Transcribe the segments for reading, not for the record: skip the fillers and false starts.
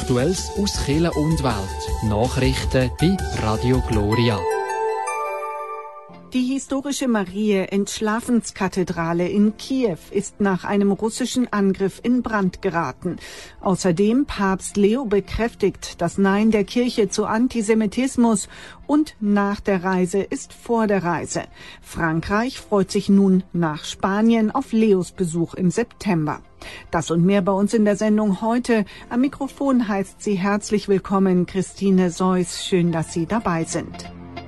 Aktuelles aus Kirche und Welt. Nachrichten bei Radio Gloria. Die historische Marie-Entschlafenskathedrale in Kiew ist nach einem russischen Angriff in Brand geraten. Außerdem Papst Leo bekräftigt das Nein der Kirche zu Antisemitismus und nach der Reise ist vor der Reise. Frankreich freut sich nun nach Spanien auf Leos Besuch im September. Das und mehr bei uns in der Sendung heute. Am Mikrofon heißt sie herzlich willkommen Christine Seuss. Schön, dass Sie dabei sind.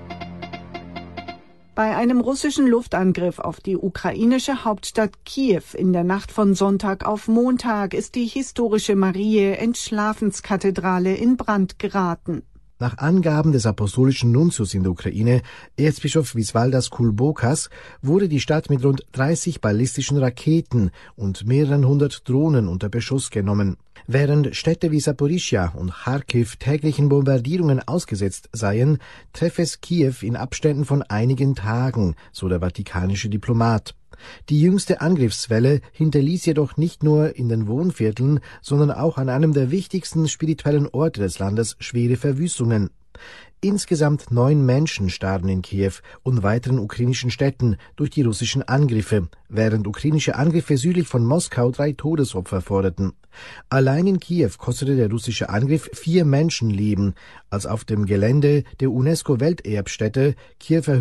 Bei einem russischen Luftangriff auf die ukrainische Hauptstadt Kiew in der Nacht von Sonntag auf Montag ist die historische Marie-Entschlafenskathedrale in Brand geraten. Nach Angaben des apostolischen Nuntius in der Ukraine, Erzbischof Visvaldas Kulbokas, wurde die Stadt mit rund 30 ballistischen Raketen und mehreren hundert Drohnen unter Beschuss genommen. Während Städte wie Saporischschja und Charkiw täglichen Bombardierungen ausgesetzt seien, treffe es Kiew in Abständen von einigen Tagen, so der vatikanische Diplomat. Die jüngste Angriffswelle hinterließ jedoch nicht nur in den Wohnvierteln, sondern auch an einem der wichtigsten spirituellen Orte des Landes schwere Verwüstungen. Insgesamt 9 Menschen starben in Kiew und weiteren ukrainischen Städten durch die russischen Angriffe, während ukrainische Angriffe südlich von Moskau 3 Todesopfer forderten. Allein in Kiew kostete der russische Angriff 4 Menschenleben, als auf dem Gelände der UNESCO-Welterbstätte Kiewer